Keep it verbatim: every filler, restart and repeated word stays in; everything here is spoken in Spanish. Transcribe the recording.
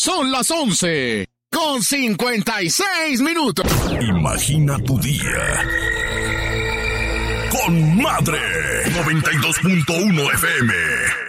Son las once con cincuenta y seis minutos. Imagina tu día con Madre noventa y dos punto uno F M.